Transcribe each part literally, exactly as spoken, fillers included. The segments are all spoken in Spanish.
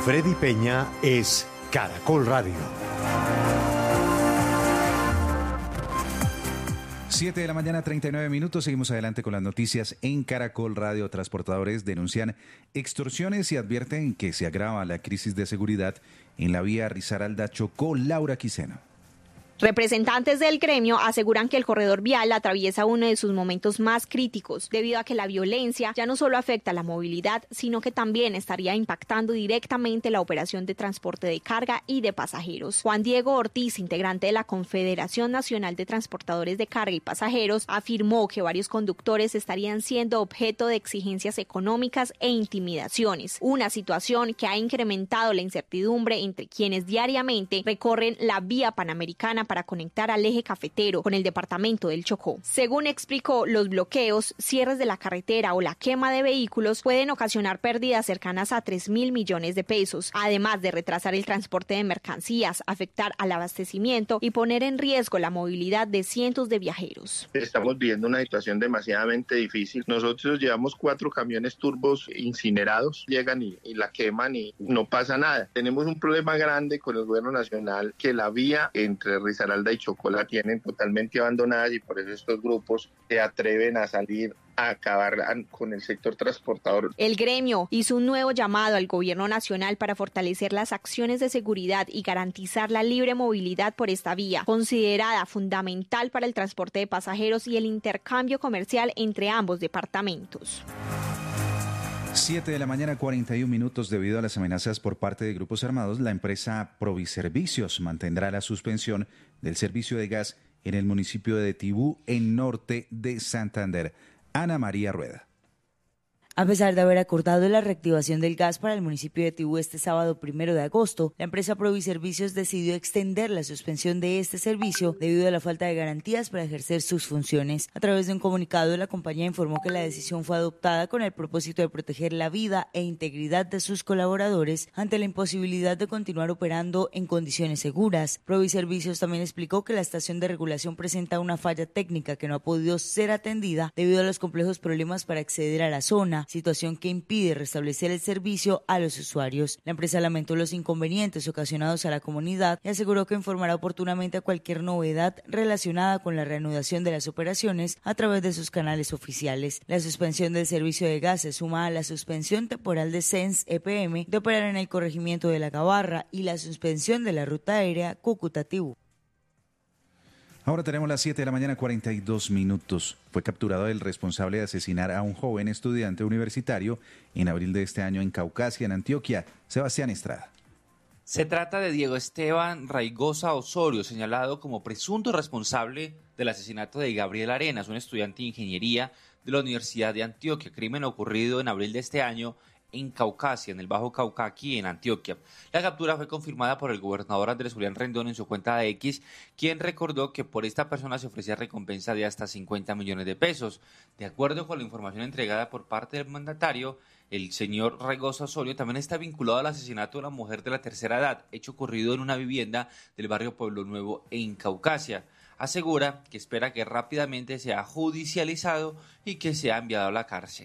Freddy Peña es Caracol Radio. siete de la mañana, treinta y nueve minutos. Seguimos adelante con las noticias en Caracol Radio. Transportadores denuncian extorsiones y advierten que se agrava la crisis de seguridad en la vía Risaralda-Chocó. Laura Quiseno. Representantes del gremio aseguran que el corredor vial atraviesa uno de sus momentos más críticos, debido a que la violencia ya no solo afecta la movilidad, sino que también estaría impactando directamente la operación de transporte de carga y de pasajeros. Juan Diego Ortiz, integrante de la Confederación Nacional de Transportadores de Carga y Pasajeros, afirmó que varios conductores estarían siendo objeto de exigencias económicas e intimidaciones, una situación que ha incrementado la incertidumbre entre quienes diariamente recorren la vía panamericana para conectar al eje cafetero con el departamento del Chocó. Según explicó, los bloqueos, cierres de la carretera o la quema de vehículos pueden ocasionar pérdidas cercanas a tres mil millones de pesos, además de retrasar el transporte de mercancías, afectar al abastecimiento y poner en riesgo la movilidad de cientos de viajeros. Estamos viviendo una situación demasiadamente difícil. Nosotros llevamos cuatro camiones turbos incinerados, llegan y, y la queman y no pasa nada. Tenemos un problema grande con el gobierno nacional, que la vía entre Risaralda y Chocó la tienen totalmente abandonadas, y por eso estos grupos se atreven a salir a acabar con el sector transportador. El gremio hizo un nuevo llamado al gobierno nacional para fortalecer las acciones de seguridad y garantizar la libre movilidad por esta vía, considerada fundamental para el transporte de pasajeros y el intercambio comercial entre ambos departamentos. siete de la mañana, cuarenta y un minutos. Debido a las amenazas por parte de grupos armados, la empresa Proviservicios mantendrá la suspensión del servicio de gas en el municipio de Tibú, en norte de Santander. Ana María Rueda. A pesar de haber acordado la reactivación del gas para el municipio de Tibú este sábado primero de agosto, la empresa Proviservicios decidió extender la suspensión de este servicio debido a la falta de garantías para ejercer sus funciones. A través de un comunicado, la compañía informó que la decisión fue adoptada con el propósito de proteger la vida e integridad de sus colaboradores ante la imposibilidad de continuar operando en condiciones seguras. Proviservicios también explicó que la estación de regulación presenta una falla técnica que no ha podido ser atendida debido a los complejos problemas para acceder a la zona, situación que impide restablecer el servicio a los usuarios. La empresa lamentó los inconvenientes ocasionados a la comunidad y aseguró que informará oportunamente a cualquier novedad relacionada con la reanudación de las operaciones a través de sus canales oficiales. La suspensión del servicio de gas se suma a la suspensión temporal de Sens E P M de operar en el corregimiento de La Gabarra y la suspensión de la ruta aérea Cúcuta-Tibú. Ahora tenemos las siete de la mañana, cuarenta y dos minutos. Fue capturado el responsable de asesinar a un joven estudiante universitario en abril de este año en Caucasia, en Antioquia. Sebastián Estrada. Se trata de Diego Esteban Raigosa Osorio, señalado como presunto responsable del asesinato de Gabriel Arenas, un estudiante de ingeniería de la Universidad de Antioquia, crimen ocurrido en abril de este año en Caucasia, en el Bajo Cauca, aquí en Antioquia. La captura fue confirmada por el gobernador Andrés Julián Rendón en su cuenta de X, quien recordó que por esta persona se ofrecía recompensa de hasta cincuenta millones de pesos. De acuerdo con la información entregada por parte del mandatario, el señor Raigosa Osorio también está vinculado al asesinato de una mujer de la tercera edad, hecho ocurrido en una vivienda del barrio Pueblo Nuevo en Caucasia. Asegura que espera que rápidamente sea judicializado y que sea enviado a la cárcel.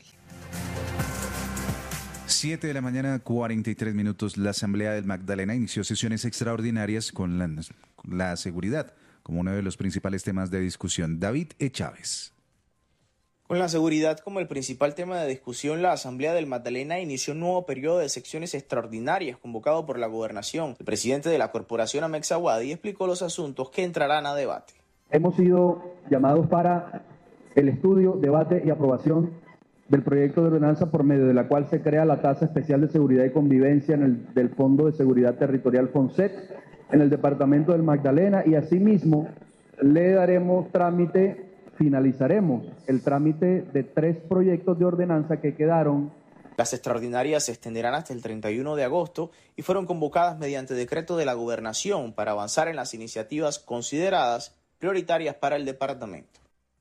siete de la mañana, cuarenta y tres minutos. La Asamblea del Magdalena inició sesiones extraordinarias con la, la seguridad como uno de los principales temas de discusión. David E. Chávez. Con la seguridad como el principal tema de discusión, la Asamblea del Magdalena inició un nuevo periodo de secciones extraordinarias convocado por la Gobernación. El presidente de la corporación, Amexa Wadi, explicó los asuntos que entrarán a debate. Hemos sido llamados para el estudio, debate y aprobación del proyecto de ordenanza por medio de la cual se crea la Tasa Especial de Seguridad y Convivencia en el, del Fondo de Seguridad Territorial FONSET en el departamento del Magdalena, y asimismo le daremos trámite, finalizaremos el trámite de tres proyectos de ordenanza que quedaron. Las extraordinarias se extenderán hasta el treinta y uno de agosto y fueron convocadas mediante decreto de la Gobernación para avanzar en las iniciativas consideradas prioritarias para el departamento.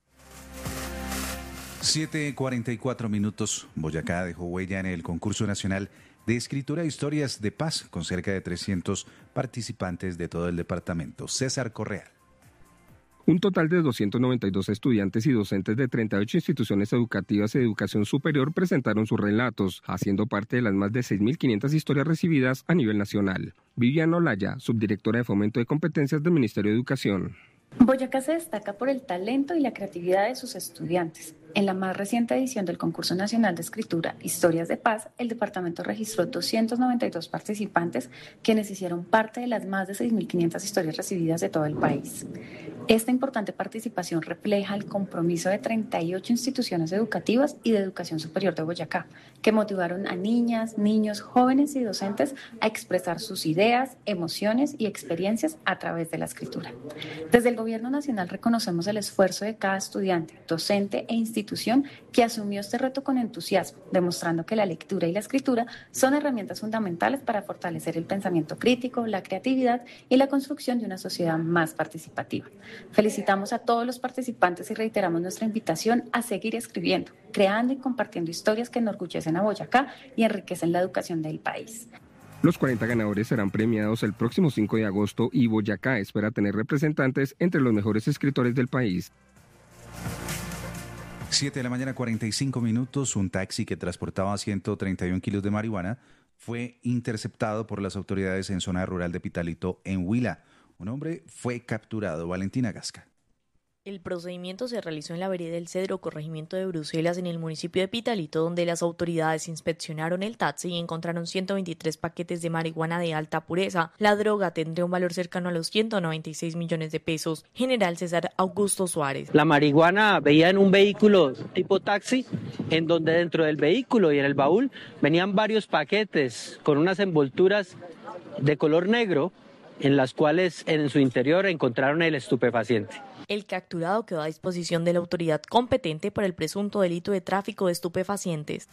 siete cuarenta y cuatro minutos. Boyacá dejó huella en el concurso nacional de escritura de historias de paz con cerca de trescientos participantes de todo el departamento. César Correa. Un total de doscientos noventa y dos estudiantes y docentes de treinta y ocho instituciones educativas de educación superior presentaron sus relatos, haciendo parte de las más de seis mil quinientas historias recibidas a nivel nacional. Viviana Olaya, subdirectora de Fomento de Competencias del Ministerio de Educación. Boyacá se destaca por el talento y la creatividad de sus estudiantes. En la más reciente edición del Concurso Nacional de Escritura Historias de Paz, el departamento registró doscientos noventa y dos participantes, quienes hicieron parte de las más de seis mil quinientas historias recibidas de todo el país. Esta importante participación refleja el compromiso de treinta y ocho instituciones educativas y de educación superior de Boyacá, que motivaron a niñas, niños, jóvenes y docentes a expresar sus ideas, emociones y experiencias a través de la escritura. Desde el Gobierno Nacional reconocemos el esfuerzo de cada estudiante, docente e institución que asumió este reto con entusiasmo, demostrando que la lectura y la escritura son herramientas fundamentales para fortalecer el pensamiento crítico, la creatividad y la construcción de una sociedad más participativa. Felicitamos a todos los participantes y reiteramos nuestra invitación a seguir escribiendo, creando y compartiendo historias que enorgullecen a Boyacá y enriquecen la educación del país. Los cuarenta ganadores serán premiados el próximo cinco de agosto y Boyacá espera tener representantes entre los mejores escritores del país. siete de la mañana, cuarenta y cinco minutos. Un taxi que transportaba ciento treinta y un kilos de marihuana fue interceptado por las autoridades en zona rural de Pitalito, en Huila. Un hombre fue capturado. Valentina Gasca. El procedimiento se realizó en la vereda del Cedro, corregimiento de Bruselas, en el municipio de Pitalito, donde las autoridades inspeccionaron el taxi y encontraron ciento veintitrés paquetes de marihuana de alta pureza. La droga tendría un valor cercano a los ciento noventa y seis millones de pesos. General César Augusto Suárez. La marihuana veía en un vehículo tipo taxi, en donde dentro del vehículo y en el baúl venían varios paquetes con unas envolturas de color negro, en las cuales en su interior encontraron el estupefaciente. El capturado quedó a disposición de la autoridad competente por el presunto delito de tráfico de estupefacientes.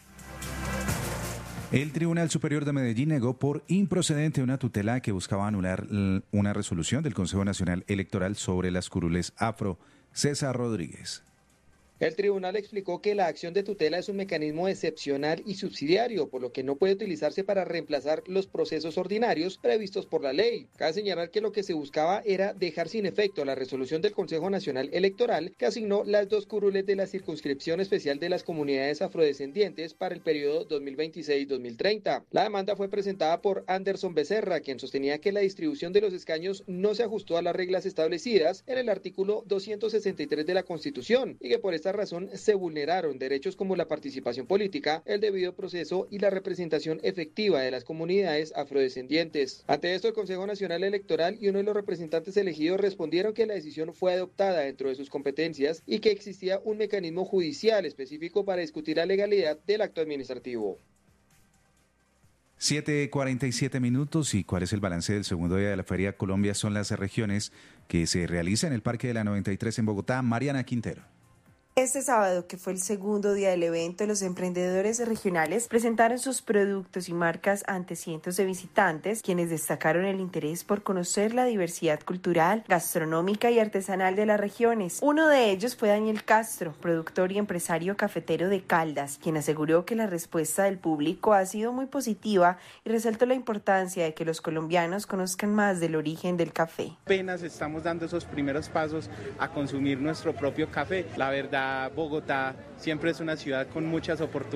El Tribunal Superior de Medellín negó por improcedente una tutela que buscaba anular una resolución del Consejo Nacional Electoral sobre las curules afro. César Rodríguez. El tribunal explicó que la acción de tutela es un mecanismo excepcional y subsidiario, por lo que no puede utilizarse para reemplazar los procesos ordinarios previstos por la ley. Cabe señalar que lo que se buscaba era dejar sin efecto la resolución del Consejo Nacional Electoral que asignó las dos curules de la circunscripción especial de las comunidades afrodescendientes para el periodo dos mil veintiséis dos mil treinta. La demanda fue presentada por Anderson Becerra, quien sostenía que la distribución de los escaños no se ajustó a las reglas establecidas en el artículo doscientos sesenta y tres de la Constitución y que por esta razón se vulneraron derechos como la participación política, el debido proceso y la representación efectiva de las comunidades afrodescendientes. Ante esto, el Consejo Nacional Electoral y uno de los representantes elegidos respondieron que la decisión fue adoptada dentro de sus competencias y que existía un mecanismo judicial específico para discutir la legalidad del acto administrativo. siete cuarenta y siete minutos. ¿Y cuál es el balance del segundo día de la Feria Colombia? Son las regiones que se realiza en el Parque de la noventa y tres en Bogotá. Mariana Quintero. Este sábado, que fue el segundo día del evento, los emprendedores regionales presentaron sus productos y marcas ante cientos de visitantes, quienes destacaron el interés por conocer la diversidad cultural, gastronómica y artesanal de las regiones. Uno de ellos fue Daniel Castro, productor y empresario cafetero de Caldas, quien aseguró que la respuesta del público ha sido muy positiva y resaltó la importancia de que los colombianos conozcan más del origen del café. Apenas estamos dando esos primeros pasos a consumir nuestro propio café. La verdad, Bogotá siempre es una ciudad con muchas oportunidades